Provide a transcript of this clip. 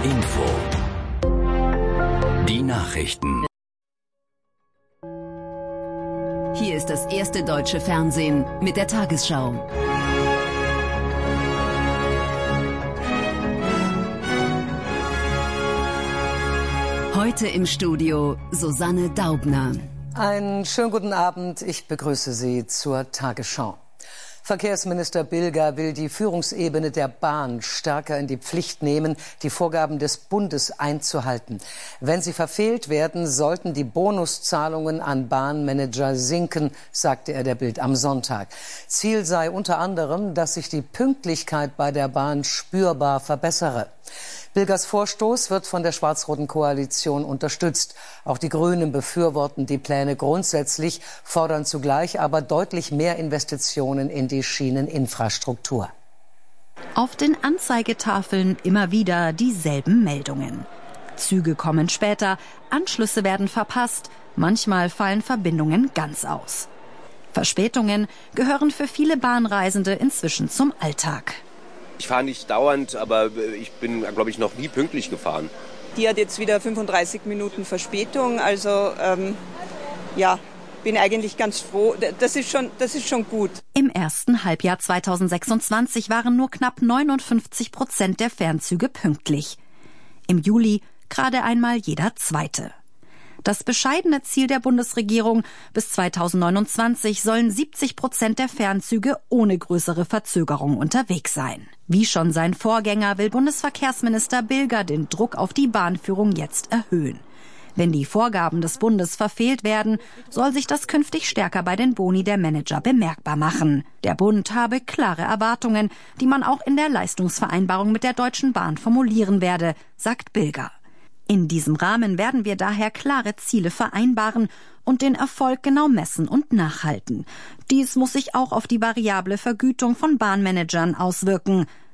Info. Die Nachrichten. Hier ist das erste deutsche Fernsehen mit der Tagesschau. Heute im Studio Susanne Daubner. Einen schönen guten Abend, ich begrüße Sie zur Tagesschau. Verkehrsminister Bilger will die Führungsebene der Bahn stärker in die Pflicht nehmen, die Vorgaben des Bundes einzuhalten. Wenn sie verfehlt werden, sollten die Bonuszahlungen an Bahnmanager sinken, sagte er der Bild am Sonntag. Ziel sei unter anderem, dass sich die Pünktlichkeit bei der Bahn spürbar verbessere. Bilgers Vorstoß wird von der schwarz-roten Koalition unterstützt. Auch die Grünen befürworten die Pläne grundsätzlich, fordern zugleich aber deutlich mehr Investitionen in die Schieneninfrastruktur. Auf den Anzeigetafeln immer wieder dieselben Meldungen. Züge kommen später, Anschlüsse werden verpasst, manchmal fallen Verbindungen ganz aus. Verspätungen gehören für viele Bahnreisende inzwischen zum Alltag. Ich fahre nicht dauernd, aber ich bin, glaube ich, noch nie pünktlich gefahren. Die hat jetzt wieder 35 Minuten Verspätung, also bin eigentlich ganz froh. Das ist schon gut. Im ersten Halbjahr 2026 waren nur knapp 59% der Fernzüge pünktlich. Im Juli gerade einmal jeder zweite. Das bescheidene Ziel der Bundesregierung: bis 2029 sollen 70% der Fernzüge ohne größere Verzögerung unterwegs sein. Wie schon sein Vorgänger will Bundesverkehrsminister Bilger den Druck auf die Bahnführung jetzt erhöhen. Wenn die Vorgaben des Bundes verfehlt werden, soll sich das künftig stärker bei den Boni der Manager bemerkbar machen. Der Bund habe klare Erwartungen, die man auch in der Leistungsvereinbarung mit der Deutschen Bahn formulieren werde, sagt Bilger. In diesem Rahmen werden wir daher klare Ziele vereinbaren und den Erfolg genau messen und nachhalten. Dies muss sich auch auf die variable Vergütung von Bahnmanagern auswirken,